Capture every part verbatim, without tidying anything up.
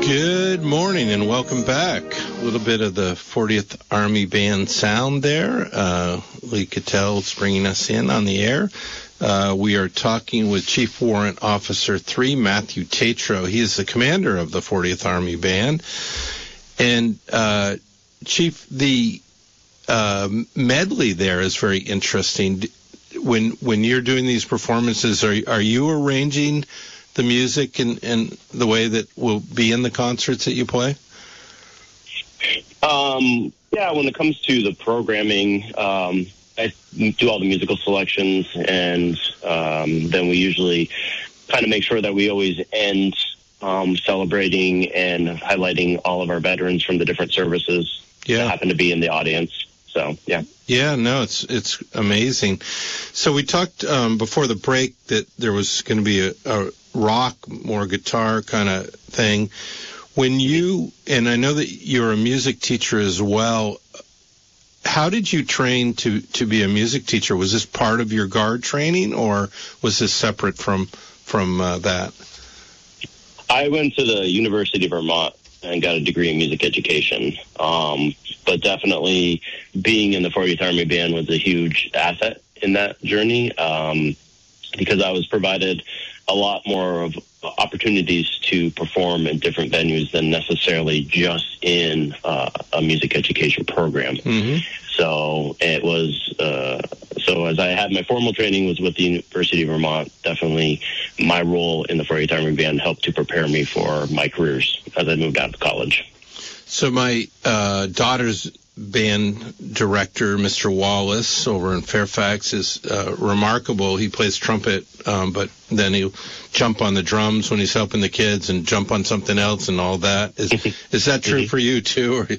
Good morning and welcome back. A little bit of the fortieth Army Band sound there. Uh, Lee Cattell's bringing us in on the air. Uh, we are talking with Chief Warrant Officer three, Matthew Tatro. He is the commander of the fortieth Army Band. And, uh, Chief, the uh, medley there is very interesting. When when you're doing these performances, are, are you arranging the music in, in the way that will be in the concerts that you play? Um, yeah, when it comes to the programming, um, I do all the musical selections, and um, then we usually kind of make sure that we always end um, celebrating and highlighting all of our veterans from the different services yeah. that happen to be in the audience. So, yeah. Yeah, no, it's it's amazing. So we talked um, before the break that there was going to be a, a rock, more guitar kind of thing. When you, and I know that you're a music teacher as well, how did you train to, to be a music teacher? Was this part of your Guard training, or was this separate from, from uh, that? I went to the University of Vermont and got a degree in music education. Um, but definitely being in the fortieth Army Band was a huge asset in that journey, um, because I was provided a lot more of opportunities to perform in different venues than necessarily just in uh, a music education program. Mm-hmm. So it was, uh, so as I had my formal training was with the University of Vermont, definitely my role in the fortieth Army Band helped to prepare me for my careers as I moved out of college. So my uh, daughter's band director, Mister Wallace, over in Fairfax, is uh, remarkable. He plays trumpet, um, but then he'll jump on the drums when he's helping the kids and jump on something else and all that. Is is that true for you, too? Or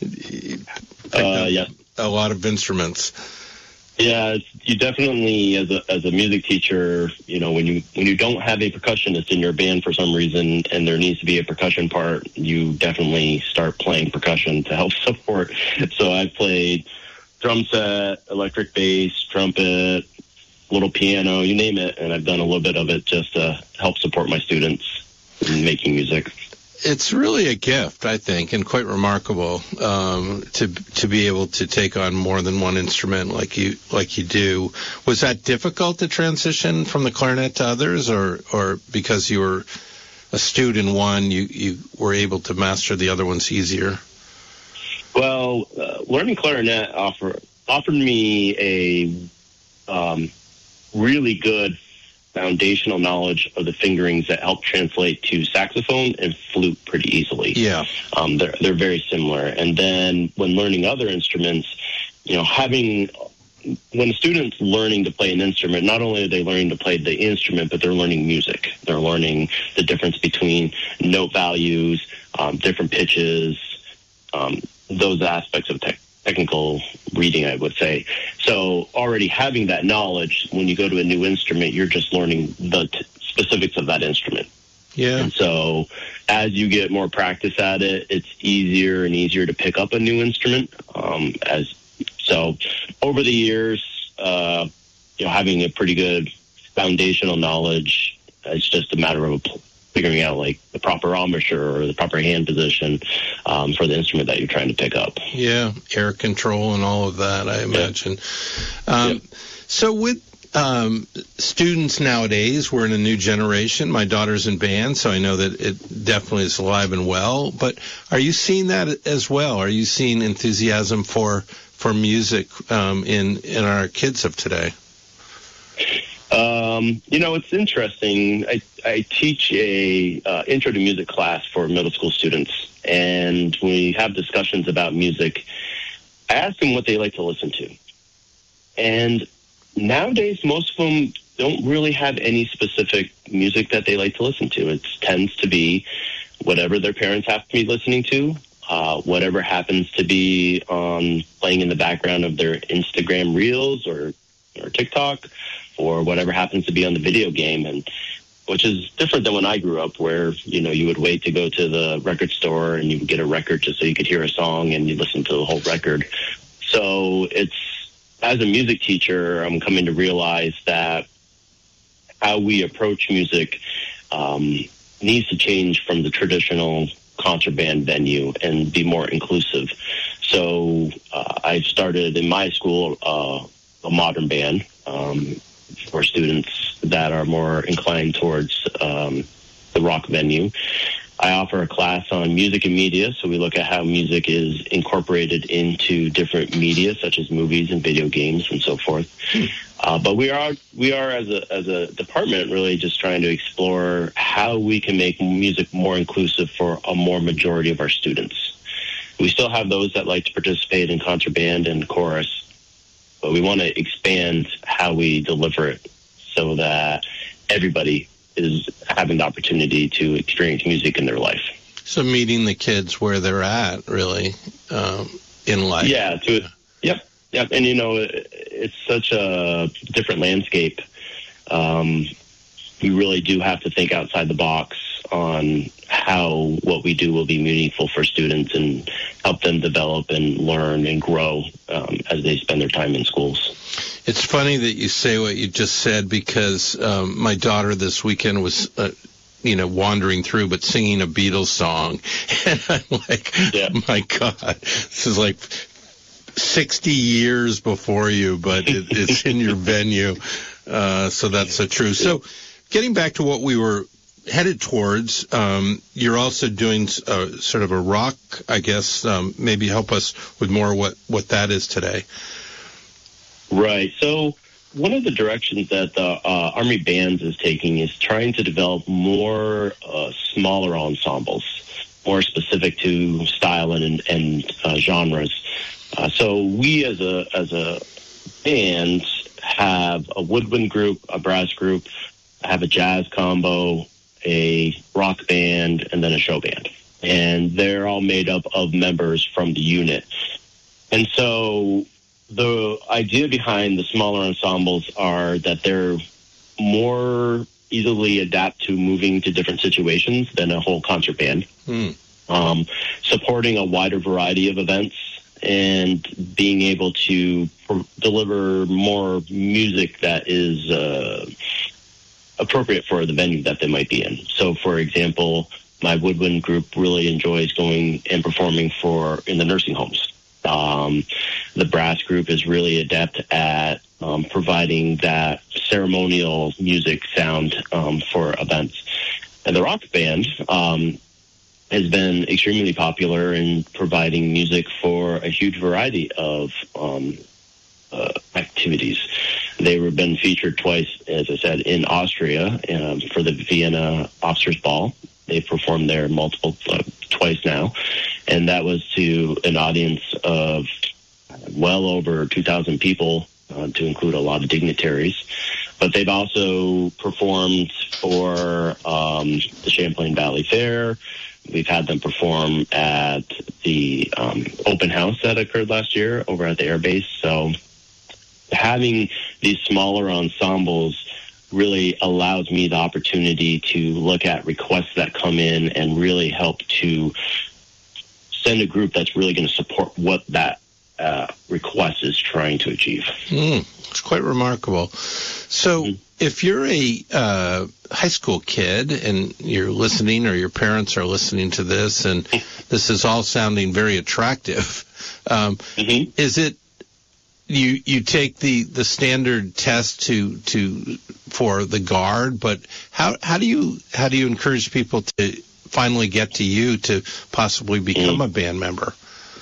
uh, yeah. A lot of instruments. Yeah, it's, you definitely, as a as a music teacher, you know, when you when you don't have a percussionist in your band for some reason, and there needs to be a percussion part, you definitely start playing percussion to help support. So I played drum set, electric bass, trumpet, little piano, you name it, and I've done a little bit of it just to help support my students in making music. It's really a gift, I think, and quite remarkable um, to to be able to take on more than one instrument like you like you do. Was that difficult to transition from the clarinet to others, or or because you were astute in one, you, you were able to master the other ones easier? Well, uh, learning clarinet offer, offered me a um, really good foundational knowledge of the fingerings that help translate to saxophone and flute pretty easily. Yeah. Um, they're, they're very similar. And then when learning other instruments, you know, having, when a student's learning to play an instrument, not only are they learning to play the instrument, but they're learning music. They're learning the difference between note values, um, different pitches, um, those aspects of tech. technical reading, I would say. So already having that knowledge, when you go to a new instrument, you're just learning the t- specifics of that instrument. Yeah. And so as you get more practice at it, it's easier and easier to pick up a new instrument. Um, as so over the years, uh, you know, having a pretty good foundational knowledge, it's just a matter of figuring out like the proper embouchure or the proper hand position um, for the instrument that you're trying to pick up. Yeah, air control and all of that, I imagine. Yeah. Um, yeah. So with um, students nowadays, we're in a new generation. My daughter's in band, so I know that it definitely is alive and well. But are you seeing that as well? Are you seeing enthusiasm for for music um, in in our kids of today? Um, you know, it's interesting. I, I teach a uh, intro to music class for middle school students, and when we have discussions about music, I ask them what they like to listen to. And nowadays, most of them don't really have any specific music that they like to listen to. It tends to be whatever their parents have to be listening to, uh, whatever happens to be on playing in the background of their Instagram Reels or, or TikTok, or whatever happens to be on the video game, and which is different than when I grew up, where, you know, you would wait to go to the record store and you would get a record just so you could hear a song and you listen to the whole record. So it's, as a music teacher, I'm coming to realize that how we approach music um, needs to change from the traditional concert band venue and be more inclusive. So uh, I started in my school uh, a modern band um, for students that are more inclined towards um, the rock venue. I offer a class on music and media, so we look at how music is incorporated into different media, such as movies and video games and so forth. Hmm. Uh, but we are, we are as a as a department, really just trying to explore how we can make music more inclusive for a more majority of our students. We still have those that like to participate in concert band and chorus, but we want to expand how we deliver it so that everybody is having the opportunity to experience music in their life. So meeting the kids where they're at, really, um, in life. Yeah. To, yep. Yep. And, you know, it, it's such a different landscape. Um, we really do have to think outside the box on how what we do will be meaningful for students and help them develop and learn and grow um, as they spend their time in schools. It's funny that you say what you just said, because um, my daughter this weekend was, uh, you know, wandering through but singing a Beatles song. And I'm like, yeah. My God, this is like sixty years before you, but it, it's in your venue. Uh, so that's so true. So getting back to what we were headed towards, um, you're also doing uh, sort of a rock, I guess. Um, maybe help us with more what, what that is today. Right. So one of the directions that the uh, Army Bands is taking is trying to develop more uh, smaller ensembles, more specific to style and, and uh, genres. Uh, so we as a as a band have a woodwind group, a brass group, have a jazz combo, a rock band, and then a show band. And they're all made up of members from the unit. And so the idea behind the smaller ensembles are that they're more easily adapt to moving to different situations than a whole concert band. Mm. Um, supporting a wider variety of events and being able to pro- deliver more music that is uh, appropriate for the venue that they might be in. So, for example, my woodwind group really enjoys going and performing for in the nursing homes. Um, the brass group is really adept at um, providing that ceremonial music sound um, for events. And the rock band um, has been extremely popular in providing music for a huge variety of um, uh, activities. They were been featured twice, as I said, in Austria um, for the Vienna Officers Ball. They performed there multiple uh, twice now, and that was to an audience of well over two thousand people, uh, to include a lot of dignitaries. But they've also performed for um, the Champlain Valley Fair. We've had them perform at the um, open house that occurred last year over at the air base. So having these smaller ensembles really allows me the opportunity to look at requests that come in and really help to send a group that's really going to support what that uh, request is trying to achieve. Mm, it's quite remarkable. So mm-hmm. if you're a uh, high school kid and you're listening, or your parents are listening to this, and this is all sounding very attractive, um, mm-hmm. is it You you take the, the standard test to to for the Guard, but how how do you how do you encourage people to finally get to you to possibly become mm. a band member?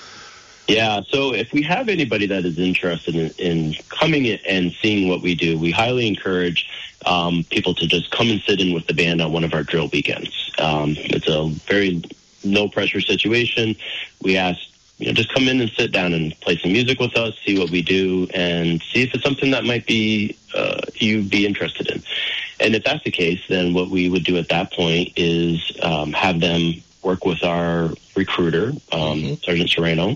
Yeah, so if we have anybody that is interested in, in coming in and seeing what we do, we highly encourage um, people to just come and sit in with the band on one of our drill weekends. Um, it's a very no pressure situation. We ask, you know, just come in and sit down and play some music with us, see what we do, and see if it's something that might be uh, you'd be interested in. And if that's the case, then what we would do at that point is um, have them work with our recruiter, um, mm-hmm. Sergeant Serrano,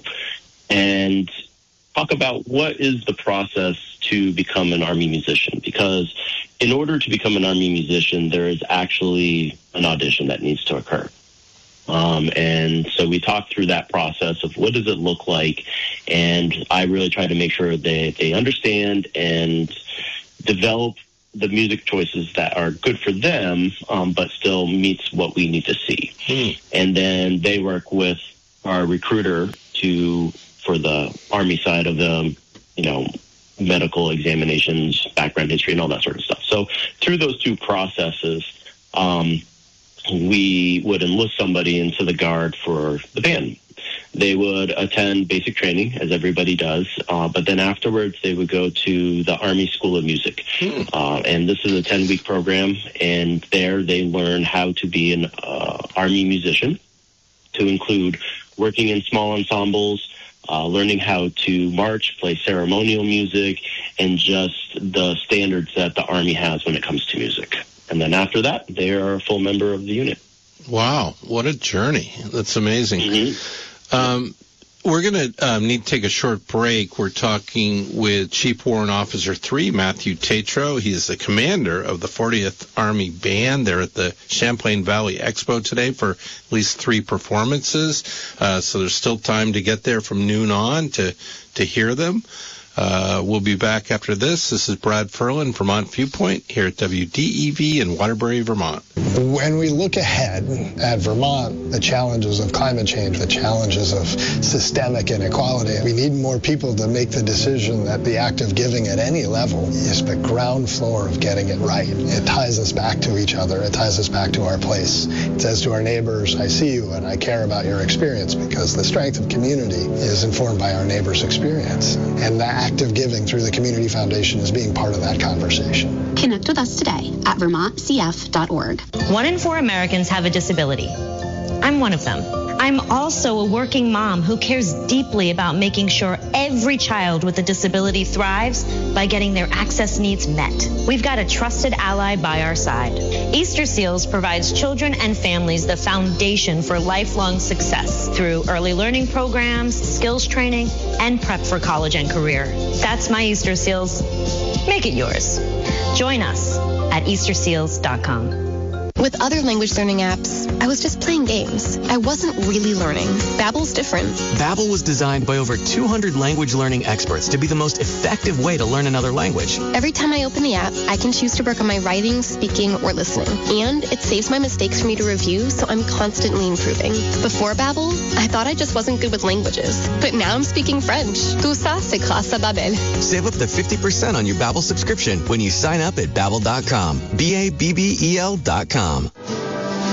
and talk about what is the process to become an Army musician. Because in order to become an Army musician, there is actually an audition that needs to occur. Um, and so we talk through that process of what does it look like, and I really try to make sure that they understand and develop the music choices that are good for them, um, but still meets what we need to see. Mm. And then they work with our recruiter to for the Army side of the, you know, medical examinations, background history, and all that sort of stuff. So through those two processes, um, we would enlist somebody into the Guard for the band. They would attend basic training, as everybody does, uh, but then afterwards they would go to the Army School of Music. Hmm. Uh, and this is a ten-week program, and there they learn how to be an uh, Army musician, to include working in small ensembles, uh, learning how to march, play ceremonial music, and just the standards that the Army has when it comes to music. And then after that, they are a full member of the unit. Wow, what a journey. That's amazing. Mm-hmm. Um, we're going to um, need to take a short break. We're talking with Chief Warrant Officer three, Matthew Tatro. He is the commander of the fortieth Army Band. They're at the Champlain Valley Expo today for at least three performances. Uh, so there's still time to get there from noon on to, to hear them. Uh, we'll be back after this. This is Brad Ferlin, Vermont Viewpoint, here at W D E V in Waterbury, Vermont. When we look ahead at Vermont, the challenges of climate change, the challenges of systemic inequality, we need more people to make the decision that the act of giving at any level is the ground floor of getting it right. It ties us back to each other. It ties us back to our place. It says to our neighbors, I see you and I care about your experience, because the strength of community is informed by our neighbor's experience. And that act of giving through the Community Foundation is being part of that conversation. Connect with us today at vermont c f dot org. One in four Americans have a disability. I'm one of them. I'm also a working mom who cares deeply about making sure every child with a disability thrives by getting their access needs met. We've got a trusted ally by our side. Easter Seals provides children and families the foundation for lifelong success through early learning programs, skills training, and prep for college and career. That's my Easter Seals. Make it yours. Join us at easter seals dot com. With other language learning apps, I was just playing games. I wasn't really learning. Babbel's different. Babbel was designed by over two hundred language learning experts to be the most effective way to learn another language. Every time I open the app, I can choose to work on my writing, speaking, or listening. And it saves my mistakes for me to review, so I'm constantly improving. Before Babbel, I thought I just wasn't good with languages. But now I'm speaking French. Tout ça, c'est grâce à Babbel. Save up to fifty percent on your Babbel subscription when you sign up at babbel dot com. B A B B E L dot com.